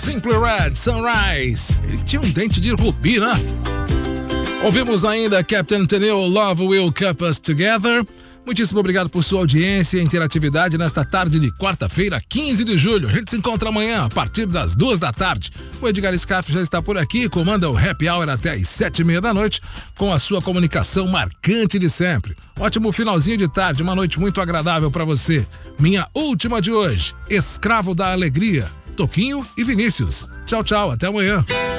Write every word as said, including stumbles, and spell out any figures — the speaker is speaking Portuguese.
Simply Red, Sunrise. Ele tinha um dente de rubi, né? Ouvimos ainda Captain Tennille, Love Will Keep Us Together. Muitíssimo obrigado por sua audiência e interatividade nesta tarde de quarta-feira, quinze de julho. A gente se encontra amanhã a partir das duas da tarde. O Edgar Scaff já está por aqui, comanda o Happy Hour até às sete e meia da noite, com a sua comunicação marcante de sempre. Ótimo finalzinho de tarde, uma noite muito agradável para você. Minha última de hoje, Escravo da Alegria, Toquinho e Vinícius. Tchau, tchau, até amanhã.